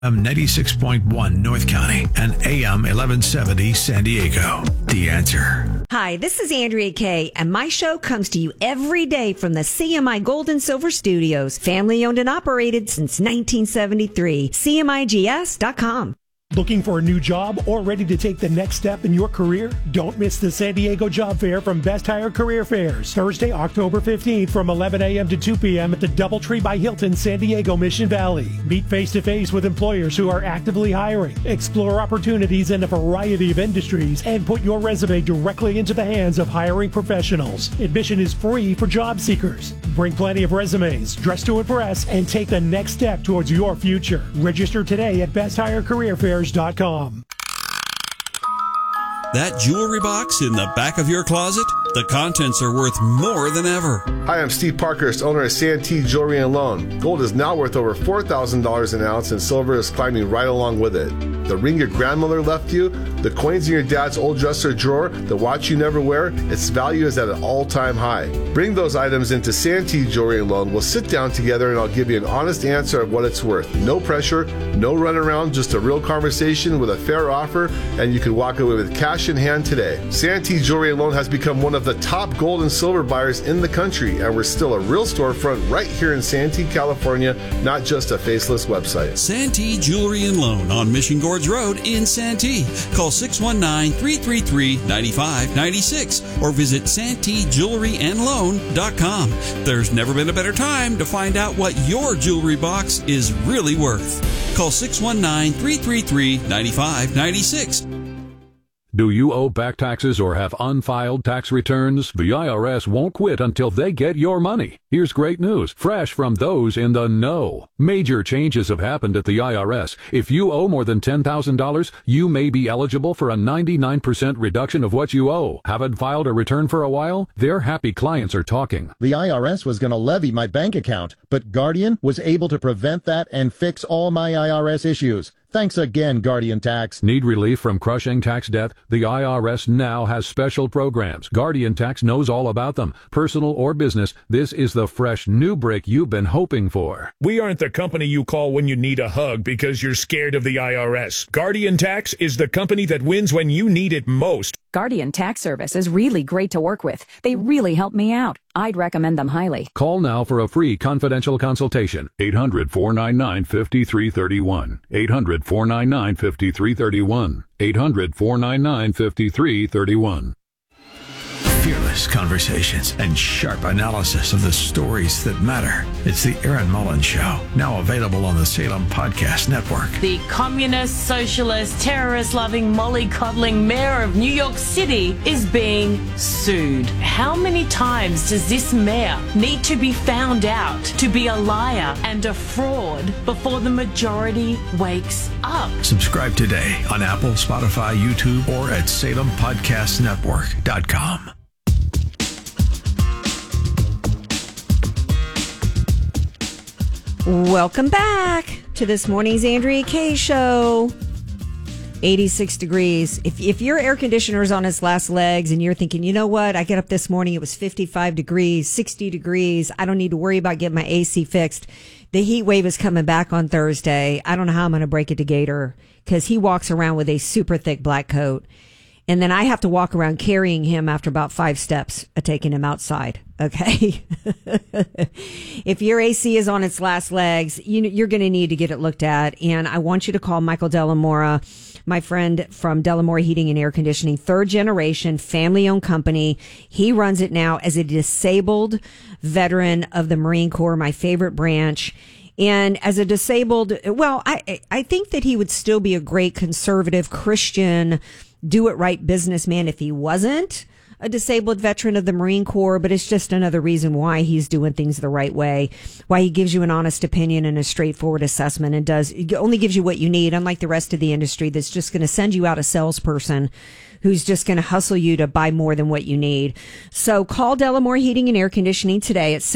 AM 96.1 North County and AM 1170 San Diego. The Answer. Hi, this is Andrea Kay, and my show comes to you every day from the CMI Gold and Silver Studios, family owned and operated since 1973. CMIGS.com. Looking for a new job or ready to take the next step in your career? Don't miss the San Diego Job Fair from Best Hire Career Fairs. Thursday, October 15th from 11 a.m. to 2 p.m. at the Doubletree by Hilton, San Diego, Mission Valley. Meet face-to-face with employers who are actively hiring. Explore opportunities in a variety of industries and put your resume directly into the hands of hiring professionals. Admission is free for job seekers. Bring plenty of resumes, dress to impress, and take the next step towards your future. Register today at besthirecareerfairs.com. That jewelry box in the back of your closet? The contents are worth more than ever. Hi, I'm Steve Parkhurst, owner of Santee Jewelry and Loan. Gold is now worth over $4,000 an ounce, and silver is climbing right along with it. The ring your grandmother left you, the coins in your dad's old dresser drawer, the watch you never wear, its value is at an all-time high. Bring those items into Santee Jewelry and Loan. We'll sit down together and I'll give you an honest answer of what it's worth. No pressure, no runaround, just a real conversation with a fair offer, and you can walk away with cash in hand today. Santee Jewelry and Loan has become one of the top gold and silver buyers in the country, and we're still a real storefront right here in Santee, California, not just a faceless website. Santee Jewelry and Loan on Mission Gorge Road in Santee. Call 619-333-9596 or visit SanteeJewelryandLoan.com. There's never been a better time to find out what your jewelry box is really worth. Call 619-333-9596. Do you owe back taxes or have unfiled tax returns? The IRS won't quit until they get your money. Here's great news, fresh from those in the know. Major changes have happened at the IRS. If you owe more than $10,000, you may be eligible for a 99% reduction of what you owe. Haven't filed a return for a while? Their happy clients are talking. The IRS was going to levy my bank account, but Guardian was able to prevent that and fix all my IRS issues. Thanks again, Guardian Tax. Need relief from crushing tax debt? The IRS now has special programs. Guardian Tax knows all about them. Personal or business, this is the fresh new break you've been hoping for. We aren't the company you call when you need a hug because you're scared of the IRS. Guardian Tax is the company that wins when you need it most. Guardian Tax Service is really great to work with. They really help me out. I'd recommend them highly. Call now for a free confidential consultation. 800-499-5331. 800-499-5331. 800-499-5331. Fearless conversations and sharp analysis of the stories that matter. It's the Erin Mullins Show, now available on the Salem Podcast Network. The communist, socialist, terrorist-loving, mollycoddling mayor of New York City is being sued. How many times does this mayor need to be found out to be a liar and a fraud before the majority wakes up? Subscribe today on Apple, Spotify, YouTube, or at SalemPodcastNetwork.com. Welcome back to this morning's Andrea Kay Show. 86 degrees. If your air conditioner is on its last legs and you're thinking, you know what, I get up this morning, it was 55 degrees, 60 degrees. I don't need to worry about getting my AC fixed. The heat wave is coming back on Thursday. I don't know how I'm going to break it to Gator because he walks around with a super thick black coat. And then I have to walk around carrying him after about 5 steps of taking him outside. Okay. If your AC is on its last legs, you're going to need to get it looked at. And I want you to call Michael Delamora, my friend from Delamora Heating and Air Conditioning, 3rd generation, family owned company. He runs it now as a disabled veteran of the Marine Corps, my favorite branch. And as a disabled, well, I think that he would still be a great conservative Christian do-it-right businessman if he wasn't a disabled veteran of the Marine Corps, but it's just another reason why he's doing things the right way, why he gives you an honest opinion and a straightforward assessment and only gives you what you need, unlike the rest of the industry that's just going to send you out a salesperson who's just going to hustle you to buy more than what you need. So call Delamore Heating and Air Conditioning today at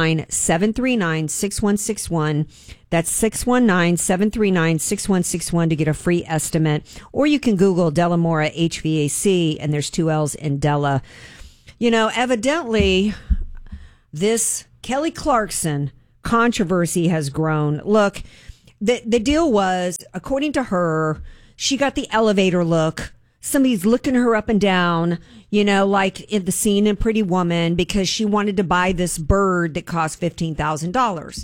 619-739-6161. That's 619-739-6161 to get a free estimate. Or you can Google Delamora HVAC, and there's 2 L's in Della. You know, evidently, this Kelly Clarkson controversy has grown. Look, The deal was, according to her, she got the elevator look. Somebody's looking her up and down, like in the scene in Pretty Woman, because she wanted to buy this bird that cost $15,000.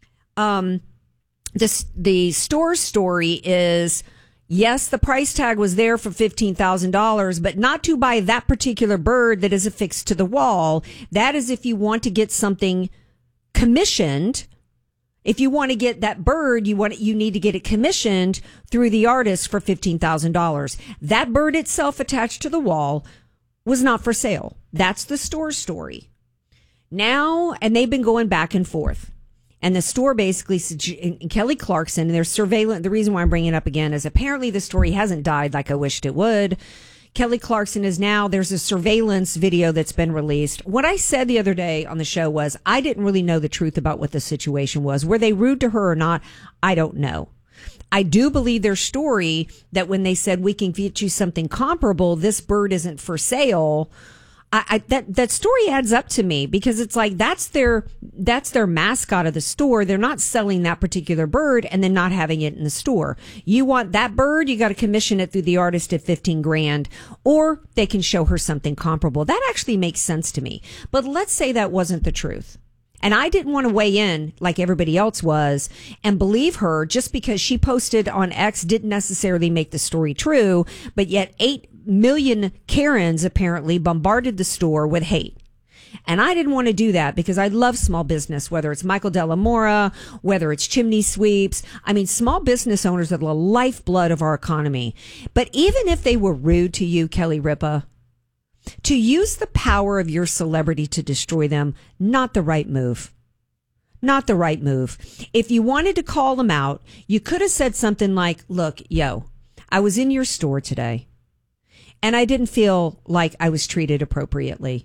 The store story is, yes, the price tag was there for $15,000, but not to buy that particular bird that is affixed to the wall. That is if you want to get something commissioned. If you want to get that bird, you need to get it commissioned through the artist for $15,000. That bird itself attached to the wall was not for sale. That's the store story. Now, and they've been going back and forth. And the store basically, Kelly Clarkson, and their surveillance, the reason why I'm bringing it up again is apparently the story hasn't died like I wished it would. Kelly Clarkson is now, there's a surveillance video that's been released. What I said the other day on the show was I didn't really know the truth about what the situation was. Were they rude to her or not? I don't know. I do believe their story that when they said we can get you something comparable, this bird isn't for sale. That story adds up to me because it's like that's their mascot of the store. They're not selling that particular bird and then not having it in the store. You want that bird, you got to commission it through the artist at $15,000, or they can show her something comparable. That actually makes sense to me. But let's say that wasn't the truth. And I didn't want to weigh in like everybody else was and believe her just because she posted on X didn't necessarily make the story true, but yet 8 million Karens apparently bombarded the store with hate. And I didn't want to do that because I love small business, whether it's Michael De La Mora, whether it's Chimney Sweeps. I mean, small business owners are the lifeblood of our economy. But even if they were rude to you, Kelly Ripa, to use the power of your celebrity to destroy them, not the right move. Not the right move. If you wanted to call them out, you could have said something like, look, I was in your store today and I didn't feel like I was treated appropriately.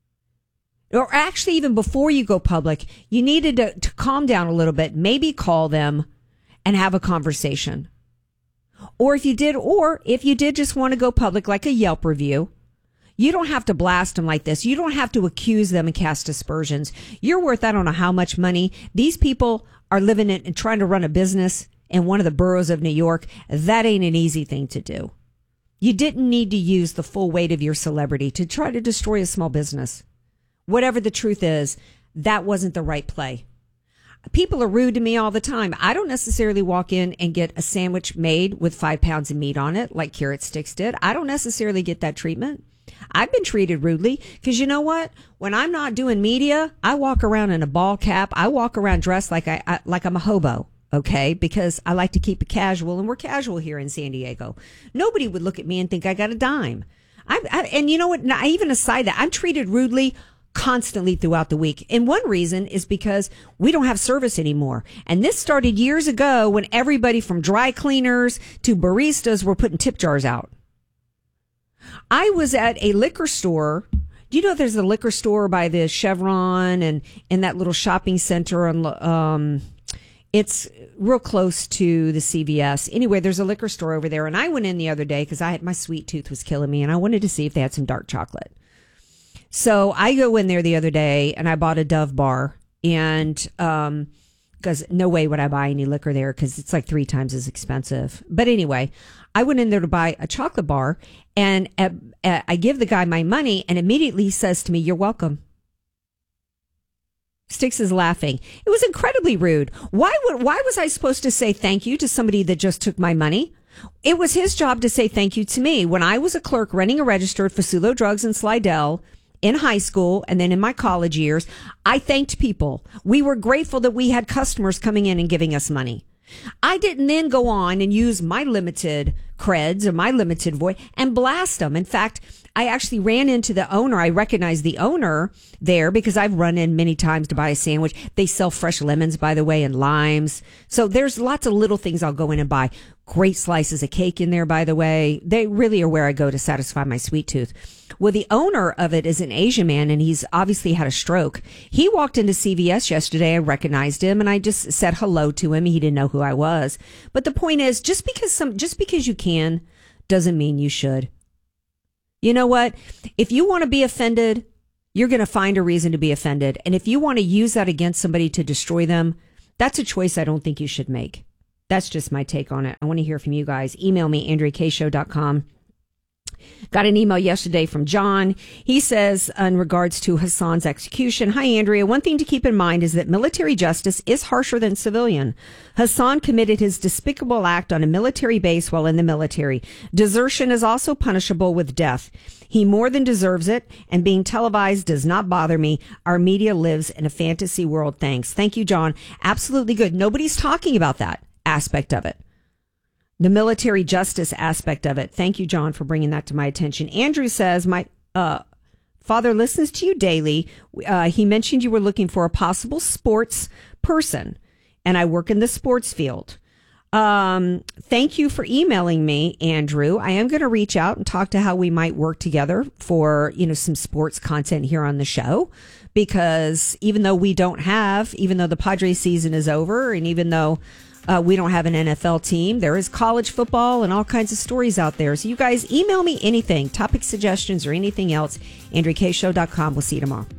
Or actually, even before you go public, you needed to calm down a little bit, maybe call them and have a conversation. Or if you did just want to go public, like a Yelp review, you don't have to blast them like this. You don't have to accuse them and cast aspersions. You're worth, I don't know how much money. These people are living in and trying to run a business in one of the boroughs of New York. That ain't an easy thing to do. You didn't need to use the full weight of your celebrity to try to destroy a small business. Whatever the truth is, that wasn't the right play. People are rude to me all the time. I don't necessarily walk in and get a sandwich made with 5 pounds of meat on it like Carrot Sticks did. I don't necessarily get that treatment. I've been treated rudely because you know what? When I'm not doing media, I walk around in a ball cap. I walk around dressed like I'm a hobo. Okay, because I like to keep it casual, and we're casual here in San Diego. Nobody would look at me and think I got a dime. And you know what? Now, even aside that, I'm treated rudely constantly throughout the week. And one reason is because we don't have service anymore. And this started years ago when everybody from dry cleaners to baristas were putting tip jars out. I was at a liquor store. Do you know there's a liquor store by the Chevron and in that little shopping center on it's real close to the CVS. Anyway, there's a liquor store over there. And I went in the other day because my sweet tooth was killing me and I wanted to see if they had some dark chocolate. So I go in there the other day and I bought a Dove bar and, because no way would I buy any liquor there because it's like 3 times as expensive. But anyway, I went in there to buy a chocolate bar and I give the guy my money and immediately he says to me, "You're welcome." Sticks is laughing. It was incredibly rude. Why was I supposed to say thank you to somebody that just took my money? It was his job to say thank you to me. When I was a clerk running a register at Fasulo Drugs in Slidell in high school and then in my college years, I thanked people. We were grateful that we had customers coming in and giving us money. I didn't then go on and use my limited creds or my limited voice and blast them. In fact, I actually ran into the owner. I recognized the owner there because I've run in many times to buy a sandwich. They sell fresh lemons, by the way, and limes. So there's lots of little things I'll go in and buy. Great slices of cake in there, by the way. They really are where I go to satisfy my sweet tooth. Well, the owner of it is an Asian man, and he's obviously had a stroke. He walked into CVS yesterday. I recognized him, and I just said hello to him. He didn't know who I was. But the point is, just because you can doesn't mean you should. You know what? If you want to be offended, you're going to find a reason to be offended. And if you want to use that against somebody to destroy them, that's a choice I don't think you should make. That's just my take on it. I want to hear from you guys. Email me, AndreaKShow.com. Got an email yesterday from John. He says, in regards to Hassan's execution, "Hi, Andrea. One thing to keep in mind is that military justice is harsher than civilian. Hassan committed his despicable act on a military base while in the military. Desertion is also punishable with death. He more than deserves it, and being televised does not bother me. Our media lives in a fantasy world. Thanks." Thank you, John. Absolutely good. Nobody's talking about that aspect of it. The military justice aspect of it. Thank you, John, for bringing that to my attention. Andrew says, my father listens to you daily. He mentioned you were looking for a possible sports person, and I work in the sports field. Thank you for emailing me, Andrew. I am going to reach out and talk to how we might work together for, some sports content here on the show, because even though the Padres season is over, and even though we don't have an NFL team, there is college football and all kinds of stories out there. So you guys email me anything, topic suggestions or anything else, AndreaKShow.com. We'll see you tomorrow.